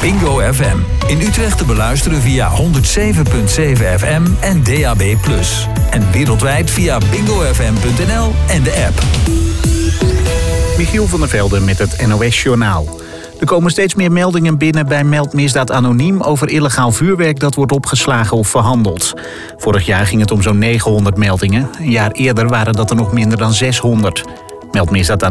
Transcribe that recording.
Bingo FM. In Utrecht te beluisteren via 107.7 FM en DAB+. En wereldwijd via bingofm.nl en de app. Michiel van der Velde met het NOS-journaal. Er komen steeds meer meldingen binnen bij Meldmisdaad Anoniem over illegaal vuurwerk dat wordt opgeslagen of verhandeld. Vorig jaar ging het om zo'n 900 meldingen. Een jaar eerder waren dat er nog minder dan 600. Meldmisdaad